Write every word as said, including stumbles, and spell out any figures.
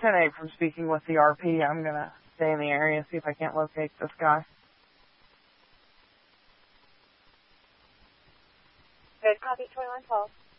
ten eight from speaking with the R P. I'm going to stay in the area, see if I can't locate this guy. Good, copy, twenty-one twelve.